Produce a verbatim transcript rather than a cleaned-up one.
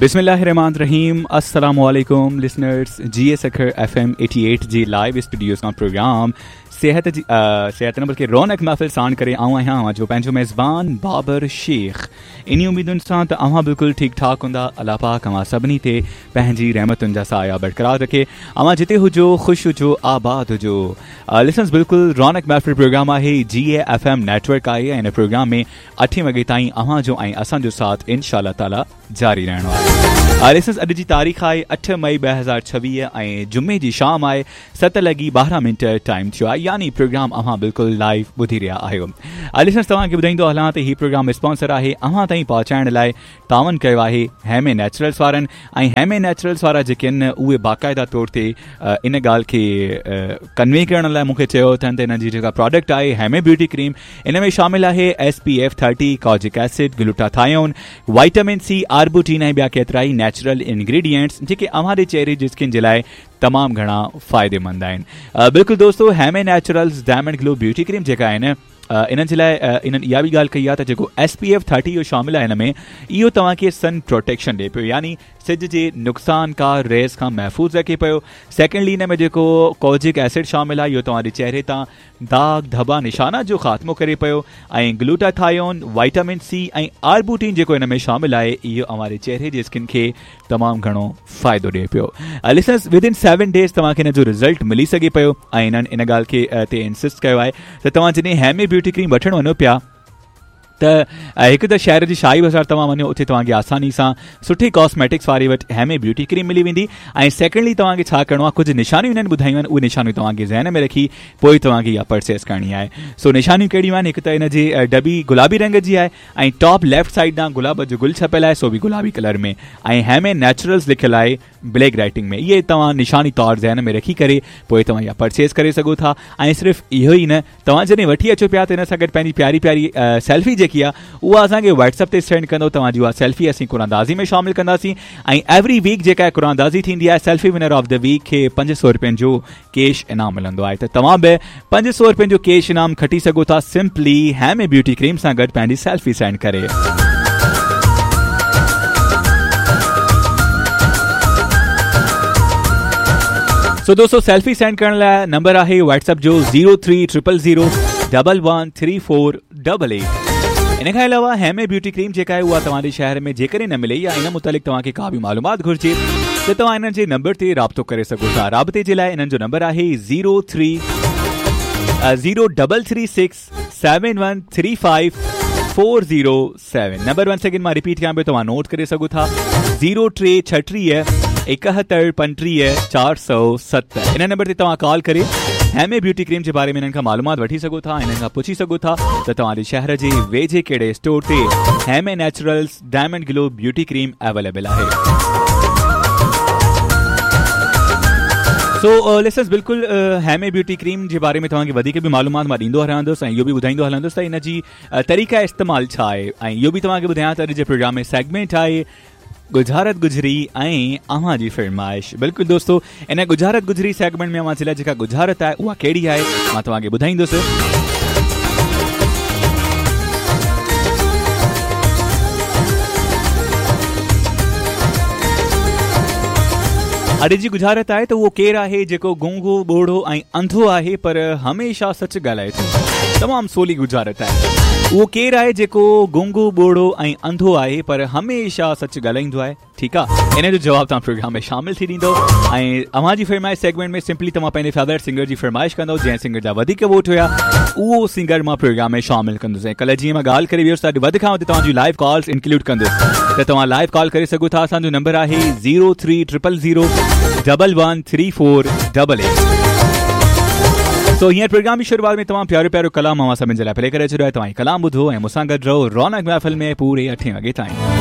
बिस्मिल्लाहिर्रहमानिर्रहीम अस्सलामु अलैकुम लिसनर्स जी एस अखर एफ एम एटी एट जी लाइव स्टूडियोज़ का प्रोग्राम सेहत जी सेहत न बल्कि रौनक महफ़िल साण करे आऊं आहियां जो पंहिंजो मेज़बान बाबर शेख। इन उम्मीदुनि सां त अव्हां बिल्कुलु ठीकु ठाक हूंदा। अल्लाह पाक अव्हां सभिनी ते पंहिंजी रहमतुनि जा साया बरक़रार रखे। अव्हां जिते हुजो ख़ुशि हुजो आबाद हुजो। लिसनर्स बिल्कुलु रौनक महफ़िल प्रोग्राम आहे जी ए एफ एम नेटवर्क आहे ऐं इन प्रोग्राम में अठे वॻे ताईं अव्हां जो ऐं असांजो साथ इंशाअल्लाह ताला जारी रहणो आहे। लिसनर्स अॼु जी तारीख़ आहे अठ मई ॿ हज़ार छवीह ऐं जुमे जी शाम आहे सत लॻी ॿारहं मिंट टाइम थियो आहे, यानी प्रोग्राम अव्हां बिल्कुलु लाइव ॿुधी रहिया आहियो। लिसनर्स तव्हांखे ॿुधाईंदो हलां त हीउ प्रोग्राम स्पॉन्सर आहे अव्हां ताईं पहुचाइण लाइ तावन कयो आहे हैमे नेचुरल्स वारनि। ऐं हैमे नेचुरल्स वारा जेके आहिनि उहे बाक़ाइदा तौर ते इन ॻाल्हि खे कन्वे करण लाइ मूंखे चयो अथनि त इन जी जेका प्रोडक्ट आहे हैमे ब्यूटी क्रीम, इन में शामिल आहे S P F thirty, kojic acid, glutathione, vitamin C, arbutin ऐं ॿिया केतिरा ई नेचुरल इंग्रेडिएंट्स जेके अव्हांजे चेहरे जी स्किन जे लाइ तमामु घणा फ़ाइदेमंद आहिनि। बिल्कुलु दोस्तो, हैमे naturals diamond glow beauty cream जेका आहिनि इन्हनि जे लाइ इन्हनि इहा बि ॻाल्हि कई आहे त जेको एस पी एफ थर्टी इहो शामिल आहे हिन में, इहो तव्हांखे सन प्रोटेक्शन ॾिए पियो, यानी सिज जे नुक़सान का रेस खां महफ़ूज़ रखे पियो। सेकेंडली इन में जेको कॉजिक एसिड शामिल आहे इहो तव्हांजे चेहरे तां दाग धब्बा निशाना जो ख़ात्मो करे पियो। ऐं ग्लूटाथायोन, वाइटामिन सी ऐं आर्बुटीन जेको इन में शामिल आहे इहो अव्हांजे चेहरे जी स्किन खे तमामु घणो फ़ाइदो ॾिए पियो। Listeners with in seven days तव्हांखे हिन जो रिज़ल्ट मिली सघे पियो। ऐं इन्हनि इन ॻाल्हि खे ते इंसिस्ट कयो आहे त तव्हां जॾहिं हैमे ब्यूटी क्रीम वठण वञो पिया त हिकु त शहर जी शाही बाज़ार तव्हां वञो, उते तव्हांखे आसानी सां सुठी कॉस्मेटिक्स वारी वटि हैमे ब्यूटी क्रीम मिली वेंदी। ऐं सेकेंडली तव्हांखे छा करिणो आहे, कुझु निशानियूं हिननि ॿुधायूं आहिनि, उहे निशानियूं तव्हांखे ज़हन में रखी पोइ तव्हांखे इहा परचेस करणी आहे। सो निशानियूं कहिड़ियूं आहिनि, हिकु त हिन जी डबी गुलाबी रंग जी आहे ऐं टॉप लेफ्ट साइड ॾांहुं गुलाब जो गुल छपियल आहे, सो बि गुलाबी कलर में, ऐं हैमे नेचुरल्स लिखियलु आहे ब्लैक राइटिंग में। इहे तव्हां निशानी तौरु ज़हन में रखी करे पोइ तव्हां इहा परचेस करे सघो था। ऐं सिर्फ़ु इहो ई न, तव्हां जॾहिं वठी अचो पिया त हिन सां गॾु पंहिंजी प्यारी प्यारी सेल्फी जेकी आहे उहा असांखे व्हाट्सअप ते सेंड कंदो। तव्हांजी उहा सेल्फी असीं कुरानंदाज़ी में शामिल कंदासीं। ऐं एवरी वीक जेका कुरानंदाज़ी थींदी आहे, selfie winner of the weak खे पंज सौ रुपयनि जो कैश इनाम मिलंदो आहे। त तव्हां बि पंज सौ रुपयनि जो कैश इनाम खटी सघो था सिंपली हैमे ब्यूटी क्रीम सां गॾु पंहिंजी सेल्फी सेंड करे। सो so, दोस्तों सेल्फी सेंड करण लाइ नंबर आहे व्हाट्सअप जो zero three triple zero double one three four double eight. इन खां अलावा हैमे ब्यूटी क्रीम जेका आहे उहा तव्हांजे शहर में जेकॾहिं न मिले या इन मुतालिक़ तव्हांखे का बि मालूमात घुरिजे त तव्हां इन्हनि जे नंबर ते राब्तो करे सघो था। राब्ते जे लाइ इन्हनि जो नंबर आहे zero three zero double three six seven one three five four zero seven. Number one second मां रिपीट कयां पियो, तव्हां नोट करे सघो था ज़ीरो टे छटीह एकहतरि पंटीह चारि सौ सत। इन नंबर ते तव्हां कॉल करे हैमे ब्यूटी क्रीम जे बारे में इन्हनि खां मालूमात वठी सघो था। इन्हनि खां पुछी सघो था त तव्हांजे शहर जे वेझे कहिड़े स्टोर ते हैमे naturals diamond glow beauty cream available आहे। सो लिसनर्स बिल्कुलु हैमे ब्यूटी क्रीम जे बारे में तव्हांखे वधीक बि मालूमात मां ॾींदो रहंदुसि ऐं इहो बि ॿुधाईंदो हलंदुसि त इन जी तरीक़ा इस्तेमालु छा आहे। ऐं इहो बि तव्हांखे ॿुधायां त अॼु जे प्रोग्राम में सेगमेंट आहे गुजारत गुजरी ऐं अव्हां जी फरमाइश। बिल्कुलु दोस्तो, इन गुजारत गुजरी सेगमेंट में अव्हां जे लाइ जेका गुजारत आहे उहा कहिड़ी आहे मां तव्हांखे ॿुधाईंदुसि। अॼु जी गुजारत आहे त उहो केरु आहे जेको गूंगो ॿोड़ो ऐं अंधो आहे पर हमेशा सच ॻाल्हाए थो। तमामु सवली गुजारत आहे। उहो केरु आहे जेको गूंगो ॿोड़ो ऐं अंधो आहे पर हमेशा सच ॻाल्हाईंदो आहे। ठीकु आहे, इन जो जवाबु तव्हां प्रोग्राम में शामिल थी ॾींदो। ऐं अव्हां जी फरमाइश सेगमेंट में सिंपली तव्हां पंहिंजे फेवरेट सिंगर जी फरमाइश कंदो, जंहिं सिंगर जा वधीक वोट हुया उहो सिंगर मां प्रोग्राम में शामिल कंदुसि। ऐं कल्ह जीअं मां ॻाल्हि करे वियुसि त वधि खां वधि तव्हांजी लाइव कॉल्स इंक्लूड कंदुसि, त तव्हां लाइव कॉल करे सघो था। असांजो नंबर आहे zero three triple zero double one three four double eight. सो हींअर प्रोग्राम जी शुरूआत में तमामु प्यारो प्यारो कलाम अव्हां सभिनि जे लाइ प्ले करे छॾियो आहे। तव्हां कलाम ॿुधो ऐं मूंसां गॾु रहो रौनक महफ़िल में पूरे अठे वॻे ताईं।